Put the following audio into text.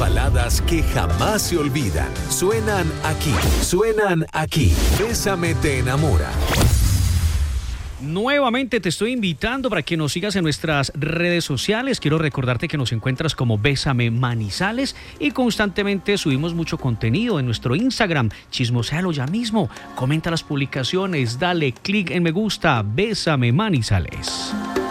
baladas que jamás se olvidan. Suenan aquí. Bésame te enamora. Nuevamente te estoy invitando para que nos sigas en nuestras redes sociales. Quiero recordarte que nos encuentras como Bésame Manizales y constantemente subimos mucho contenido en nuestro Instagram. Chismoséalo ya mismo, comenta las publicaciones, dale clic en me gusta. Bésame Manizales.